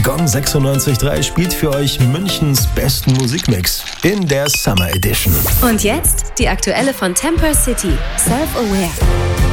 Gong 96.3 spielt für euch Münchens besten Musikmix in der Summer Edition. Und jetzt die aktuelle von Temper City, Self-Aware.